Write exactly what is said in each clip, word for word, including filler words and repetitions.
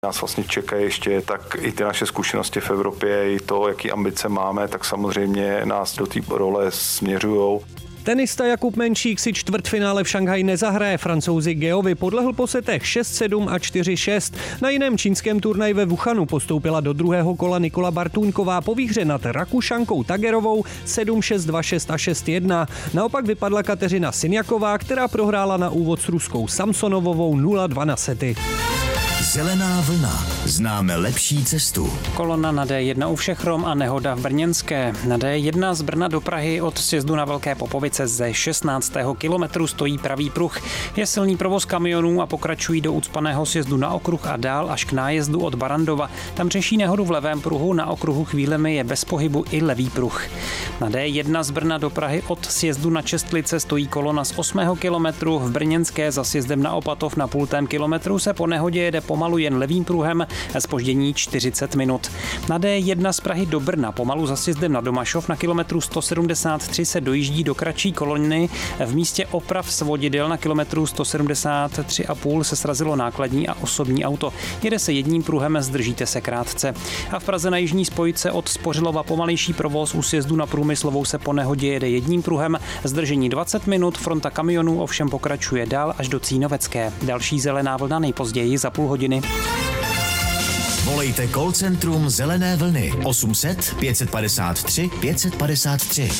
Nás vlastně čekají ještě tak i ty naše zkušenosti v Evropě, i to, jaký ambice máme, tak samozřejmě nás do té role směřujou. Tenista Jakub Menšík si čtvrtfinále v Šanghaji nezahraje. Francouzi Geovi podlehl po setech šest sedm a čtyři šest. Na jiném čínském turnaji ve Wuhanu postoupila do druhého kola Nikola Bartůňková po výhře nad Rakušankou Tagerovou sedm šest dva šest a šest jedna. Naopak vypadla Kateřina Sinjaková, která prohrála na úvod s ruskou Samsonovovou nula dva na sety. Zelená vlna. Známe lepší cestu. Kolona na D jedna u Všechrom a nehoda v Brněnské. Na D jedna z Brna do Prahy od sjezdu na Velké Popovice ze šestnáctého kilometru stojí pravý pruh. Je silný provoz kamionů a pokračují do ucpaného sjezdu na okruh a dál až k nájezdu od Barandova. Tam řeší nehodu v levém pruhu, na okruhu chvílemi je bez pohybu i levý pruh. Na D jedna z Brna do Prahy od sjezdu na Čestlice stojí kolona z osmého kilometru. V Brněnské za sjezdem na Opatov na půltém kilometru se po nehodě jede pomalu jen levým pruhem, zpoždění čtyřicet minut. Na D jedna z Prahy do Brna pomalu za sjezdem na Domašov na kilometru sto sedmdesát tři se dojíždí do kratší kolony. V místě oprav svodidel na kilometru sto sedmdesát tři a půl se srazilo nákladní a osobní auto. Jede se jedním pruhem, zdržíte se krátce. A v Praze na jižní spojce od Spořilova pomalejší provoz u sjezdu na Průmyslovou se po nehodě jede jedním pruhem, zdržení dvacet minut, fronta kamionů ovšem pokračuje dál až do Cínovecké. Další zelená vlna nejpozději za půl hodiny. Volejte call centrum Zelené vlny osm set pět padesát tři pět padesát tři.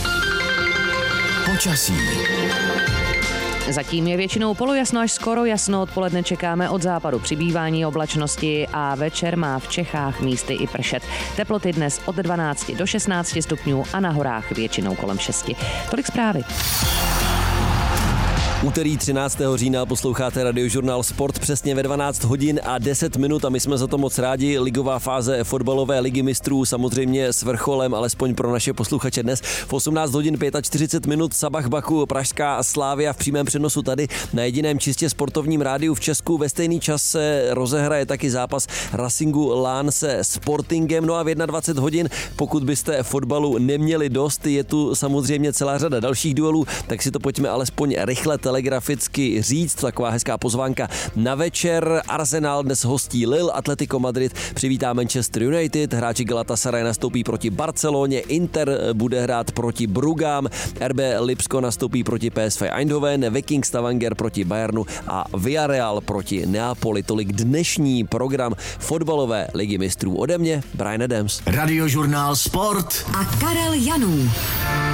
Počasí. Zatím je většinou polojasno až skoro jasno, odpoledne čekáme od západu přibývání oblačnosti a večer má v Čechách místy i pršet. Teploty dnes od dvanácti do šestnácti stupňů a na horách většinou kolem šesti. Tolik zprávy. Úterý třináctého října posloucháte Radiožurnál Sport přesně ve dvanáct hodin a deset minut a my jsme za to moc rádi. Ligová fáze fotbalové ligy mistrů samozřejmě s vrcholem, alespoň pro naše posluchače dnes. V osmnáct hodin čtyřicet pět minut Sabah Baku, pražská Slavia v přímém přenosu tady na jediném čistě sportovním rádiu v Česku. Ve stejný čas se rozehraje taky zápas Racingu Lán se Sportingem. No a v dvacet jedna hodin, pokud byste fotbalu neměli dost, je tu samozřejmě celá řada dalších duelů, tak si to pojďme alespoň rychle telegraficky říct, taková hezká pozvánka na večer. Arsenal dnes hostí Lille, Atletico Madrid přivítá Manchester United, hráči Galatasaray nastoupí proti Barceloně, Inter bude hrát proti Brugám, R B Lipsko nastoupí proti P S V Eindhoven, Viking Stavanger proti Bayernu a Villarreal proti Neapoli. Tolik dnešní program fotbalové ligy mistrů. Ode mě Brian Adams. Radiožurnál Sport a Karel Janů.